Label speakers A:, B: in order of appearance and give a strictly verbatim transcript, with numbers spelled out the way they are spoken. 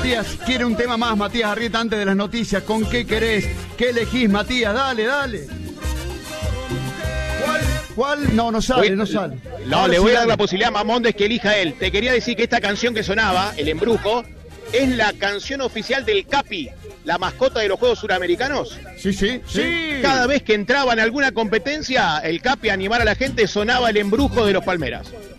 A: Matías quiere un tema más, Matías Arrieta, antes de las noticias. ¿Con qué querés? ¿Qué elegís, Matías? Dale, dale. ¿Cuál? ¿Cuál? No, no sale,
B: voy,
A: no sale.
B: No, Ahora le voy sí a dar sale. la posibilidad a Mamondes que elija él. Te quería decir que esta canción que sonaba, El Embrujo, es la canción oficial del Capi, la mascota de los Juegos Suramericanos.
A: Sí, sí, sí.
B: Cada vez que entraba en alguna competencia, el Capi a animar a la gente sonaba El Embrujo de los Palmeras.